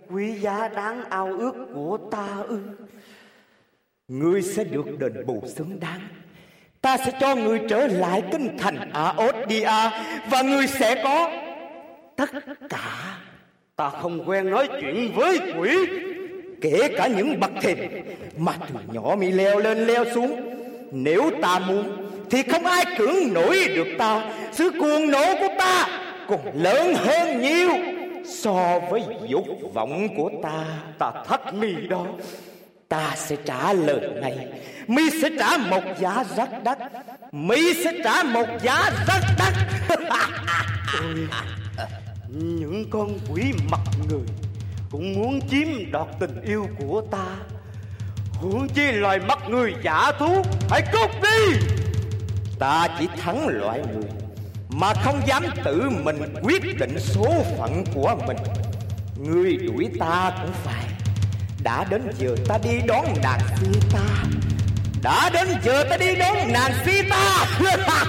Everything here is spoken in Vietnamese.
quý giá đáng ao ước của ta ư? Ngươi sẽ được đền bù xứng đáng. Ta sẽ cho ngươi trở lại kinh thành Aodia và ngươi sẽ có tất cả. Ta không quen nói chuyện với quỷ, kể cả những bậc thềm mà từ nhỏ mi leo lên leo xuống. Nếu ta muốn thì không ai cưỡng nổi được ta. Sự cuồng nộ của ta còn lớn hơn nhiều so với dục vọng của ta. Ta thách mi đó. Ta sẽ trả lời này. Mi sẽ trả một giá rất đắt. Mi sẽ trả một giá rất đắt. Ôi, những con quỷ mặt người cũng muốn chiếm đoạt tình yêu của ta, huống chi loài mặt người giả thú. Hãy cút đi. Ta chỉ thắng loại người mà không dám tự mình quyết định số phận của mình. Ngươi đuổi ta cũng phải. Đã đến giờ ta đi đón nàng phi ta. Đã đến giờ ta đi đón nàng phi ta.